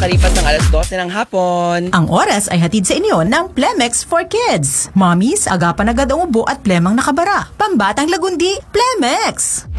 makalipas ng alas 12 ng hapon. Ang oras ay hatid sa inyo ng Plemex for Kids. Mommies, agapan agad ang ubo at plemang nakabara. Pambatang lagundi, Plemex!